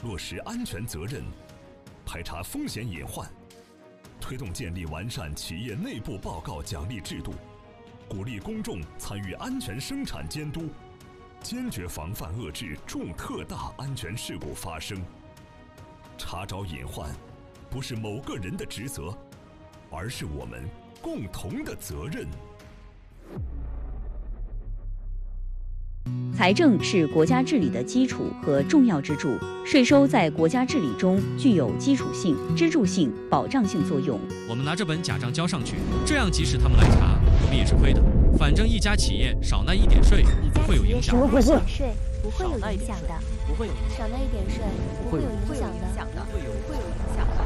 落实安全责任，排查风险隐患，推动建立完善企业内部报告奖励制度，鼓励公众参与安全生产监督，坚决防范遏制重特大安全事故发生。查找隐患，不是某个人的职责，而是我们共同的责任。 财政是国家治理的基础和重要支柱，税收在国家治理中具有基础性、支柱性、保障性作用。 我们拿这本假账交上去，这样即使他们来查，我们也是亏的。反正一家企业少纳一点税不会有影响。 怎么回事？ 税不会有影响的， 不会有影响。 少纳一点税不会有影响的， 不会有影响的。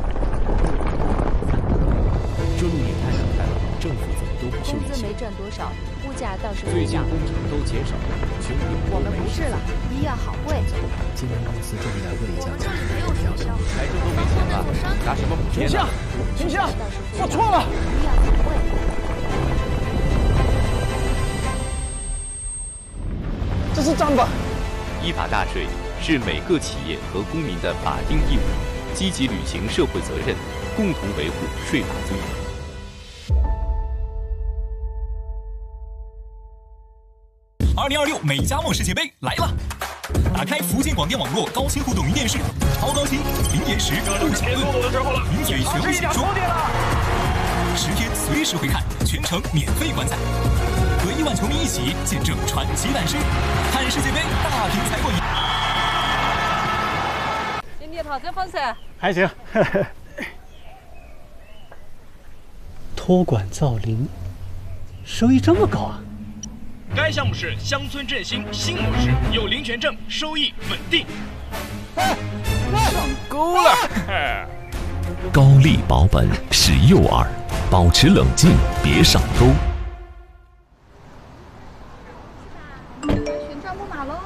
这路也太难开了，政府怎么都不修一下？ 工资没赚多少，物价倒是最近涨。 工厂都减少了，穷人我们不是了，医院好贵。 今年公司这么2个里我们这里没有学校， 财政都没钱了，拿什么补贴呢？ 停下！我错了。 医院好贵。 这是账本。 依法纳税是每个企业和公民的法定义务，积极履行社会责任，共同维护税法尊严。 2026美加墨世界杯来了！打开福建广电网络高清互动云电视，超高清、零延时、不小顿，名嘴全部解说，10天随时回看，全程免费观赛，和1万球迷一起见证传奇诞生，看世界杯大屏才过瘾。 今天跑这风噻？ 还行。托管造林，收益这么高啊！ 该项目是乡村振兴新模式，有林权证，收益稳定。 上钩了！ 高利保本是诱饵，保持冷静，别上钩。 旋转木马喽！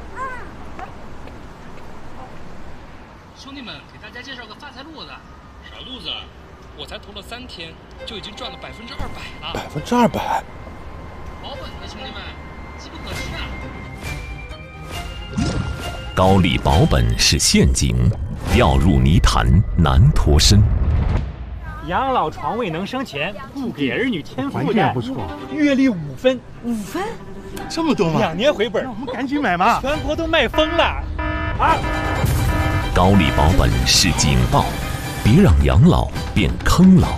兄弟们，给大家介绍个发财路子。啥路子？我才投了3天，就已经赚了200%了。 200%？ 保本的兄弟们，机不可失啊！ 高利保本是陷阱，掉入泥潭难脱身。 养老床未能生钱，不给儿女添负担。不错，月利5分。5分？这么多吗？2年回本，那我们赶紧买嘛！全国都卖疯了。啊！ 高利保本是警报，别让养老变坑老。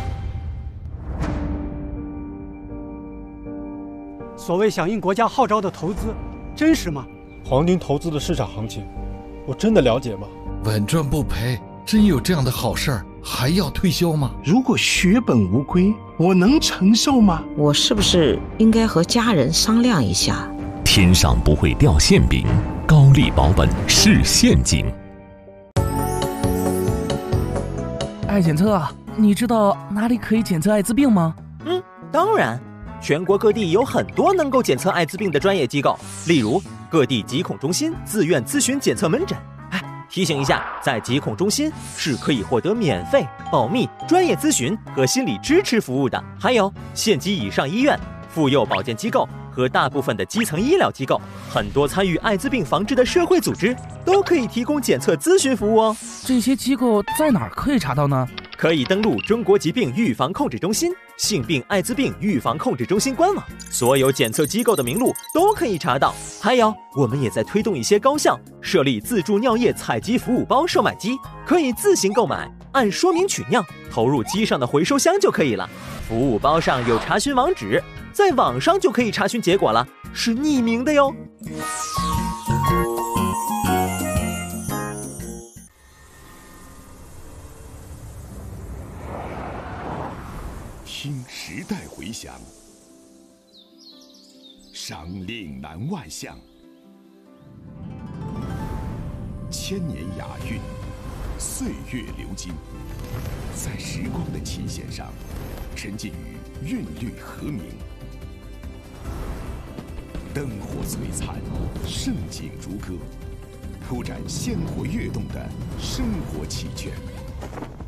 所谓响应国家号召的投资，真实吗？ 黄金投资的市场行情，我真的了解吗？ 稳赚不赔，真有这样的好事儿，还要推销吗？ 如果血本无归，我能承受吗？ 我是不是应该和家人商量一下？ 天上不会掉馅饼，高利保本是陷阱。 爱检测啊，你知道哪里可以检测艾滋病吗？ 当然。全国各地有很多能够检测艾滋病的专业机构，例如各地疾控中心自愿咨询检测门诊。提醒一下，在疾控中心是可以获得免费、保密、专业咨询和心理支持服务的。还有县级以上医院、妇幼保健机构和大部分的基层医疗机构，很多参与艾滋病防治的社会组织都可以提供检测咨询服务哦。 这些机构在哪儿可以查到呢？ 可以登录中国疾病预防控制中心、性病艾滋病预防控制中心官网，所有检测机构的名录都可以查到。还有，我们也在推动一些高校设立自助尿液采集服务包售卖机，可以自行购买，按说明取尿，投入机上的回收箱就可以了。服务包上有查询网址，在网上就可以查询结果了，是匿名的哟。 听时代回响，赏岭南万象，千年雅韵，岁月流金，在时光的琴弦上，沉浸于韵律和鸣。灯火璀璨，盛景如歌，铺展鲜活跃动的生活奇卷。